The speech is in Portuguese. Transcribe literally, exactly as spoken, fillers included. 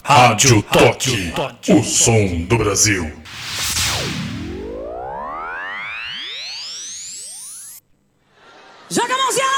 Rádio Toque, o som do Brasil. Joga a mãozinha!